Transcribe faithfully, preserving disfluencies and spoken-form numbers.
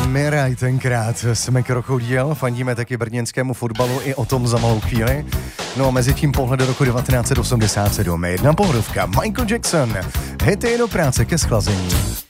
Miraj, tenkrát jsme krokodýl, fandíme taky brněnskému fotbalu, i o tom za malou chvíli. No a mezi tím pohled do roku devatenáct set osmdesát sedm. Jedna pohodovka, Michael Jackson, hity do práce ke schlazení.